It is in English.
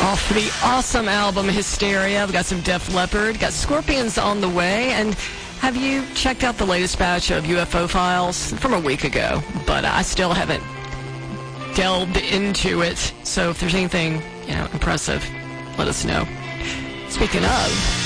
Off the awesome album Hysteria, we've got some Def Leppard, got Scorpions on the way, and have you checked out the latest batch of UFO files from a week ago? But I still haven't delved into it, so if there's anything impressive, let us know. Speaking of